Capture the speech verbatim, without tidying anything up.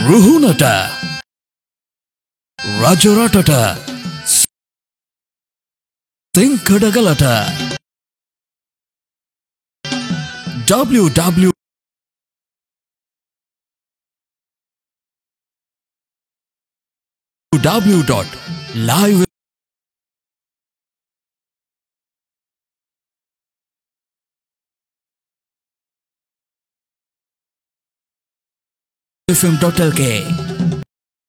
ರುಹುನಟ ರಾಜರಾಟಟ ಸಿಂಕಡಗಲಟ W W W dot live F M dot L K